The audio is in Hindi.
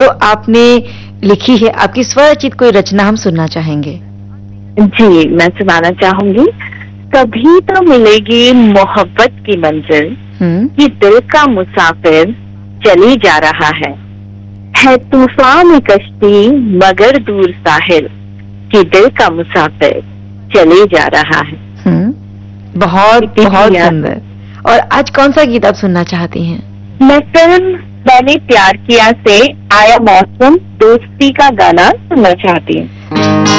आपने लिखी है, आपकी स्वरचित कोई रचना हम सुनना चाहेंगे। जी, मैं सुनाना चाहूंगी। कभी तो मिलेगी मोहब्बत की मंजिल कि दिल का मुसाफिर चली जा रहा है तूफान में कश्ती मगर दूर साहिल कि दिल का मुसाफिर चले जा रहा है। बहुत बहुत सुंदर। और आज कौन सा गीत आप सुनना चाहती हैं? मैं फिल्म मैंने प्यार किया से आया मौसम दोस्ती का गाना सुनना चाहती हूँ।